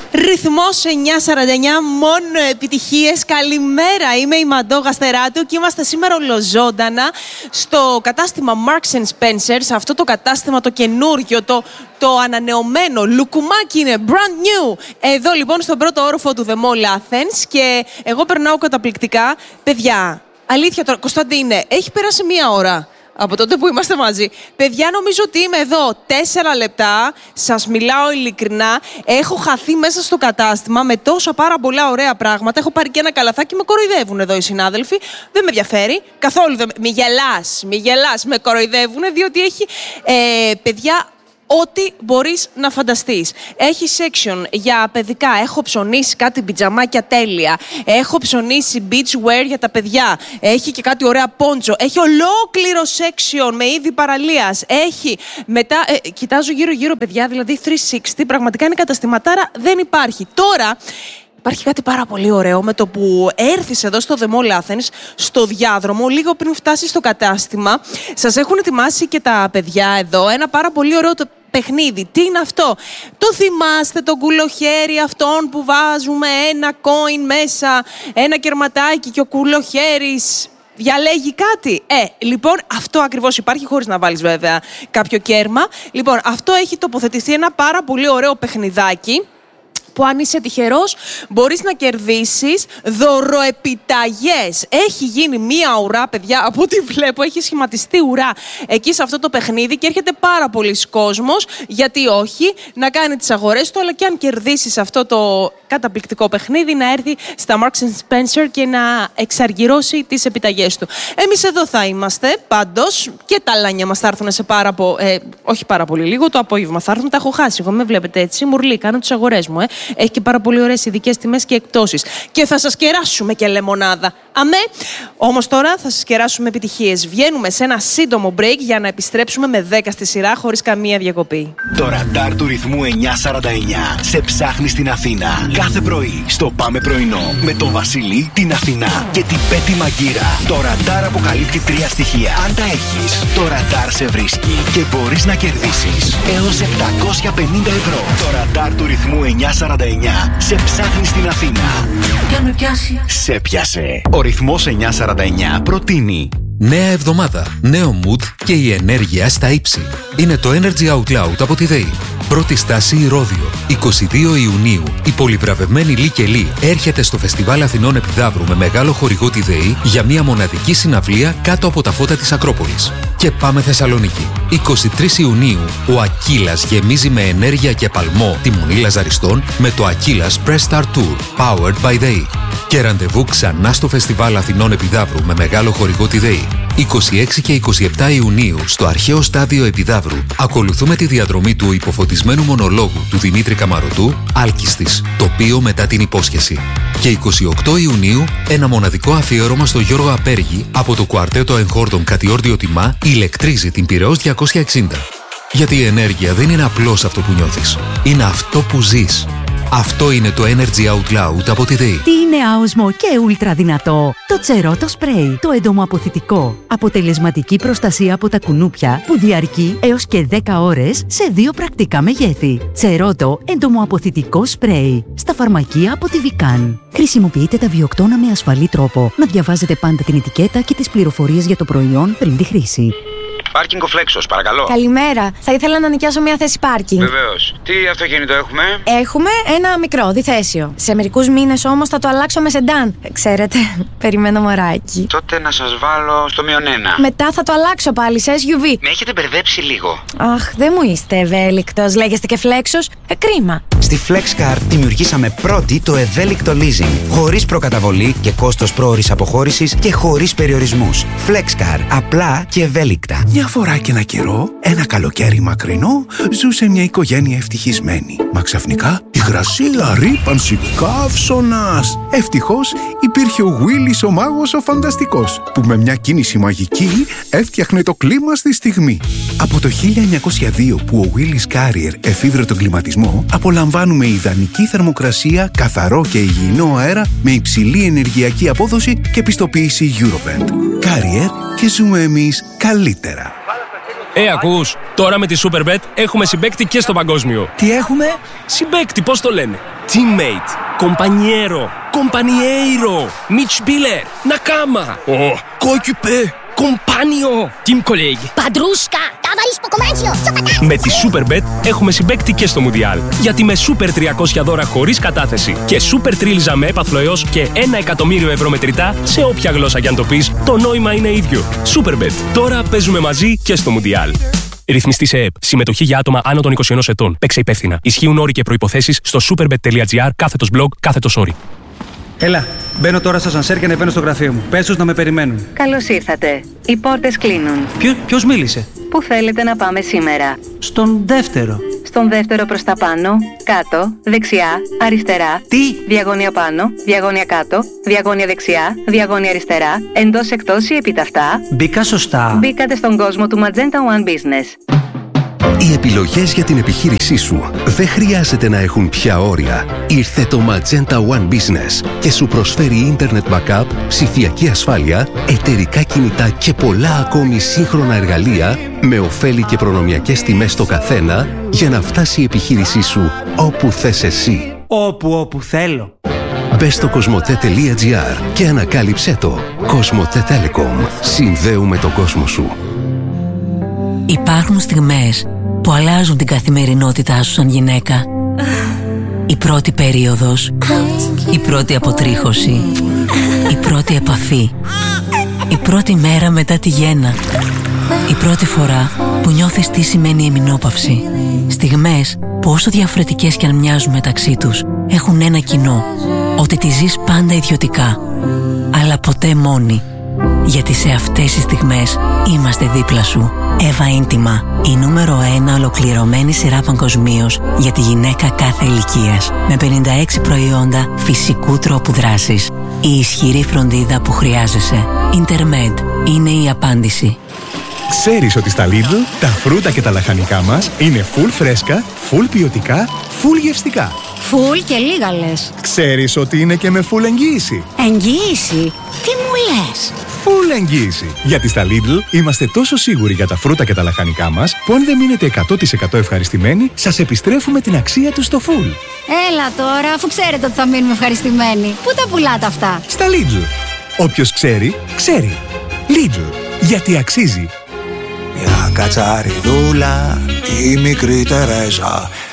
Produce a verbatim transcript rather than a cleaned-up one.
Ρυθμός εννιά σαράντα εννιά, μόνο επιτυχίες. Καλημέρα, είμαι η Μαντώ Γαστεράτου και είμαστε σήμερα ολοζώντανα στο κατάστημα Marks and Spencer. Αυτό το κατάστημα το καινούργιο, το, το ανανεωμένο, λουκουμάκι είναι, brand new. Εδώ λοιπόν στον πρώτο όροφο του The Mall Athens και εγώ περνάω καταπληκτικά. Παιδιά, αλήθεια τώρα, Κωνσταντίνε, έχει περάσει μία ώρα από τότε που είμαστε μαζί. Παιδιά, νομίζω ότι είμαι εδώ τέσσερα λεπτά. Σας μιλάω ειλικρινά. Έχω χαθεί μέσα στο κατάστημα με τόσα πάρα πολλά ωραία πράγματα. Έχω πάρει και ένα καλαθάκι. Με κοροϊδεύουν εδώ οι συνάδελφοι. Δεν με ενδιαφέρει. Καθόλου δεν. Μη γελάς, μη γελάς. Με κοροϊδεύουν διότι έχει. Ε, παιδιά. Ό,τι μπορείς να φανταστείς. Έχει section για παιδικά. Έχω ψωνίσει κάτι πιτζαμάκια τέλεια. Έχω ψωνίσει beach wear για τα παιδιά. Έχει και κάτι ωραία πόντσο. Έχει ολόκληρο section με είδη παραλίας. Έχει μετά. Ε, κοιτάζω γύρω-γύρω, παιδιά, δηλαδή τριακόσια εξήντα. Πραγματικά είναι καταστηματάρα. Δεν υπάρχει. Τώρα. Υπάρχει κάτι πάρα πολύ ωραίο με το που έρθεις εδώ στο The Mall Athens, στο διάδρομο, λίγο πριν φτάσεις στο κατάστημα. Σας έχουν ετοιμάσει και τα παιδιά εδώ ένα πάρα πολύ ωραίο το παιχνίδι. Τι είναι αυτό? Το θυμάστε τον κουλοχέρι αυτόν που βάζουμε ένα coin μέσα, ένα κερματάκι και ο κουλοχέρις διαλέγει κάτι. Ε, λοιπόν, αυτό ακριβώς υπάρχει, χωρίς να βάλεις βέβαια κάποιο κέρμα. Λοιπόν, αυτό έχει τοποθετηθεί ένα πάρα πολύ ωραίο παιχνιδάκι, που αν είσαι τυχερός μπορείς να κερδίσεις δωροεπιταγές. Έχει γίνει μία ουρά, παιδιά, από ό,τι βλέπω, έχει σχηματιστεί ουρά εκεί σε αυτό το παιχνίδι και έρχεται πάρα πολλοί κόσμος, γιατί όχι, να κάνει τις αγορές του, αλλά και αν κερδίσεις αυτό το καταπληκτικό παιχνίδι, να έρθει στα Marks and Spencer και να εξαργυρώσει τις επιταγές του. Εμείς εδώ θα είμαστε, πάντως, και τα λάνια μας θα έρθουν σε πάρα πο... ε, όχι πάρα πολύ λίγο, το απόγευμα θα έρθουν, τα έχω χάσει. Εγώ με βλέπετε έτσι, μουρλί, κάνω τις αγορές μου, ε. Έχει και πάρα πολύ ωραίες ειδικές τιμές και εκπτώσεις. Και θα σας κεράσουμε και λεμονάδα. Αμέ! Όμως τώρα θα σας κεράσουμε επιτυχίες. Βγαίνουμε σε ένα σύντομο break για να επιστρέψουμε με δέκα στη σειρά χωρίς καμία διακοπή. Το ραντάρ του ρυθμού εννιά σαράντα εννιά σε ψάχνει στην Αθήνα. Κάθε πρωί στο Πάμε Πρωινό με τον Βασίλη, την Αθηνά και την Πέτη Μαγκύρα. Το ραντάρ αποκαλύπτει τρία στοιχεία. Αν τα έχεις, το ραντάρ σε βρίσκει και μπορείς να κερδίσεις έως επτακόσια πενήντα ευρώ. Το ραντάρ του ρυθμού εννιά σαράντα εννιά σε ψάχνει στην Αθήνα. Για με πιάσει. Σε πιάσε. Ο ρυθμός εννιά σαράντα εννιά προτείνει νέα εβδομάδα, νέο mood και η ενέργεια στα ύψη. Είναι το Energy Out Loud από τη ΔΕΗ. Πρώτη στάση Ηρώδειο. είκοσι δύο Ιουνίου. Η πολυβραβευμένη Λί και Λί έρχεται στο Φεστιβάλ Αθηνών Επιδαύρου με μεγάλο χορηγό τη ΔΕΗ για μια μοναδική συναυλία κάτω από τα φώτα της Ακρόπολης. Και πάμε Θεσσαλονίκη. εικοστή τρίτη Ιουνίου ο Ακύλας γεμίζει με ενέργεια και παλμό τη Μονή Λαζαριστών με το Ακύλας Press Start Tour Powered by ΔΕΗ. Και ραντεβού ξανά στο Φεστιβάλ Αθηνών Επιδαύρου με μεγάλο χορηγό τη ΔΕΗ. είκοσι έξι και είκοσι επτά Ιουνίου στο αρχαίο στάδιο Επιδαύρου ακολουθούμε τη διαδρομή του υποφωτισμένου μονολόγου του Δημήτρη Καμαρωτού, Άλκιστης, τοπίο μετά την υπόσχεση. Και εικοστή όγδοη Ιουνίου ένα μοναδικό αφιέρωμα στο Γιώργο Απέργη από το κουαρτέτο εγχόρδων Κατιόρδιο Τιμά ηλεκτρίζει την Πειραιώς διακόσια εξήντα. Γιατί η ενέργεια δεν είναι απλώς αυτό που νιώθεις, είναι αυτό που ζεις. Αυτό είναι το Energy Out Loud από τη ΔΕΗ. Τι είναι άοσμο και ούλτρα δυνατό? Το Τσερότο Spray, το εντομοαποθητικό. Αποτελεσματική προστασία από τα κουνούπια που διαρκεί έως και δέκα ώρες σε δύο πρακτικά μεγέθη. Τσερότο εντομοαποθητικό σπρέι. Στα φαρμακεία από τη Βικάν. Χρησιμοποιείτε τα βιοκτώνα με ασφαλή τρόπο. Να διαβάζετε πάντα την ετικέτα και τις πληροφορίες για το προϊόν πριν τη χρήση. Πάρκινγκ ο Φλέξος, παρακαλώ. Καλημέρα. Θα ήθελα να νοικιάσω μια θέση πάρκινγκ. Βεβαίως. Τι αυτοκίνητο έχουμε? Έχουμε ένα μικρό, διθέσιο. Σε μερικούς μήνες όμως θα το αλλάξω με σεντάν. Ξέρετε, περιμένω μωράκι. Τότε να σας βάλω στο μείον ένα. Μετά θα το αλλάξω πάλι σε ες γιου βι. Με έχετε μπερδέψει λίγο. Αχ, δεν μου είστε ευέλικτος. Λέγεστε και Φλέξος. Ε, κρίμα. Στη FlexCar δημιουργήσαμε πρώτη το ευέλικτο leasing. Χωρίς προκαταβολή και κόστος πρόωρης αποχώρησης και χωρίς περιορισμούς. FlexCar. Απλά και ευέλικτα. Μια φορά και ένα καιρό, ένα καλοκαίρι μακρινό, ζούσε μια οικογένεια ευτυχισμένη. Μα ξαφνικά, υγρασία, ρύπανση, καύσωνας. Ευτυχώς υπήρχε ο Willis ο μάγος ο φανταστικός, που με μια κίνηση μαγική έφτιαχνε το κλίμα στη στιγμή. Από το χίλια εννιακόσια δύο που ο Willis Carrier εφήβρε τον κλιματισμό, απολαμβάνουμε ιδανική θερμοκρασία, καθαρό και υγιεινό αέρα με υψηλή ενεργειακή απόδοση και πιστοποίηση Eurovent. Carrier και ζούμε εμείς καλύτερα. Ε, ακούς, τώρα με τη Superbet έχουμε συμπαίκτη και στο παγκόσμιο. Τι έχουμε? Συμπαίκτη, πώς το λένε. teammate, compañero, compañeiro, mitspieler, nakama, oh, coéquipier, compañero, team colleague. Παντρούσκα, ταβαρίσκο κομμάτσιο, σοπατά. Με τη Superbet έχουμε συμπαίκτη και στο Μουντιάλ. Γιατί με Super τριακόσια δώρα χωρίς κατάθεση και Super τρίλιζα με έπαθλο έως και ένα εκατομμύριο ευρώ μετρητά σε όποια γλώσσα κι αν το πεις, το νόημα είναι ίδιο. Superbet. Τώρα παίζουμε μαζί και στο Μουντιάλ. Ρυθμιστή σε ΕΕΠ. Συμμετοχή για άτομα άνω των είκοσι ενός ετών. Παίξε υπεύθυνα. Ισχύουν όροι και προϋποθέσεις στο superbet.gr κάθετος blog κάθετος όροι. Έλα, μπαίνω τώρα στο σανσέρ και ανεβαίνω στο γραφείο μου. Πες τους να με περιμένουν. Καλώς ήρθατε. Οι πόρτες κλείνουν. Ποιο, ποιος μίλησε? Πού θέλετε να πάμε σήμερα? Στον δεύτερο. Στον δεύτερο προς τα πάνω, κάτω, δεξιά, αριστερά. Τι? Διαγώνια πάνω, διαγώνια κάτω, διαγώνια δεξιά, διαγώνια αριστερά, εντός εκτός ή επιταυτά. Μπήκα σωστά. Μπήκατε στον κόσμο του Magenta One Business. Οι επιλογές για την επιχείρησή σου δεν χρειάζεται να έχουν πια όρια. Ήρθε το Magenta One Business και σου προσφέρει Internet Backup, ψηφιακή ασφάλεια, εταιρικά κινητά και πολλά ακόμη σύγχρονα εργαλεία με ωφέλη και προνομιακές τιμές στο καθένα για να φτάσει η επιχείρησή σου όπου θες εσύ. Όπου όπου θέλω. Μπες στο κοσμοτέ.gr και ανακάλυψέ το. Κοσμοτέ Telecom. Συνδέουμε τον κόσμο σου. Υπάρχουν στιγμές που αλλάζουν την καθημερινότητά σου σαν γυναίκα. Η πρώτη περίοδος, η πρώτη αποτρίχωση, η πρώτη επαφή, η πρώτη μέρα μετά τη γέννα, η πρώτη φορά που νιώθεις τι σημαίνει εμεινόπαυση. Στιγμές που όσο διαφορετικές κι αν μοιάζουν μεταξύ τους, έχουν ένα κοινό, ότι τη ζεις πάντα ιδιωτικά, αλλά ποτέ μόνη. Γιατί σε αυτές τις στιγμές είμαστε δίπλα σου. Εύα Ίντιμα, η νούμερο ένα ολοκληρωμένη σειρά παγκοσμίως για τη γυναίκα κάθε ηλικίας. Με πενήντα έξι προϊόντα φυσικού τρόπου δράσης. Η ισχυρή φροντίδα που χρειάζεσαι. Intermed είναι η απάντηση. Ξέρεις ότι στα Lidl τα φρούτα και τα λαχανικά μας είναι full φρέσκα, full ποιοτικά, full γευστικά. Φουλ και λίγα λες. Ξέρεις ότι είναι και με full εγγύηση. Εγγύηση? Τι μου λες? Full εγγύηση. Γιατί στα Lidl είμαστε τόσο σίγουροι για τα φρούτα και τα λαχανικά μας που αν δεν μείνετε εκατό τοις εκατό ευχαριστημένοι, σας επιστρέφουμε την αξία τους στο full. Έλα τώρα, αφού ξέρετε ότι θα μείνουμε ευχαριστημένοι. Πού τα πουλάτε αυτά? Στα Lidl. Όποιος ξέρει, ξέρει. Lidl. Γιατί αξίζει. Μια κατσαριδούλα, η μικρή Τερέζα,